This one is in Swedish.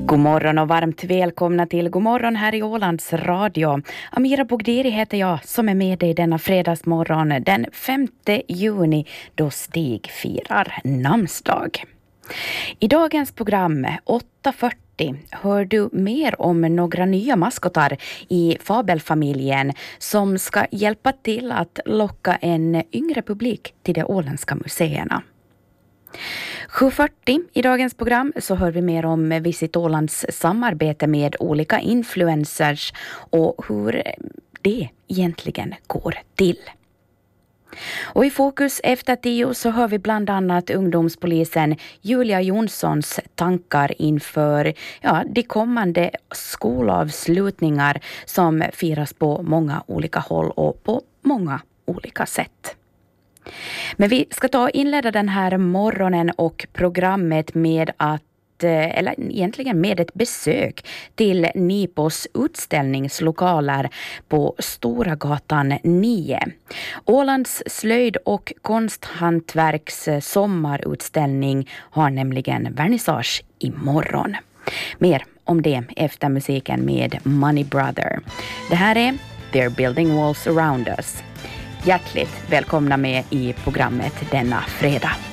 God morgon och varmt välkomna till God morgon här i Ålands radio. Amira Bogdiri heter jag som är med dig denna fredagsmorgon den 5 juni då Stig firar namnsdag. I dagens program 8.40 hör du mer om några nya maskotar i Fabelfamiljen som ska hjälpa till att locka en yngre publik till de åländska museerna. 7.40 i dagens program så hör vi mer om Visit Ålands samarbete med olika influencers och hur det egentligen går till. Och i fokus efter 10 så hör vi bland annat ungdomspolisen Julia Jonssons tankar inför de kommande skolavslutningar som firas på många olika håll och på många olika sätt. Men vi ska inleda den här morgonen och programmet med med ett besök till Nipos utställningslokaler på Storagatan 9. Ålands slöjd- och konsthantverks sommarutställning har nämligen vernissage imorgon. Mer om det efter musiken med Money Brother. Det här är They're Building Walls Around Us. Hjärtligt välkomna med i programmet denna fredag.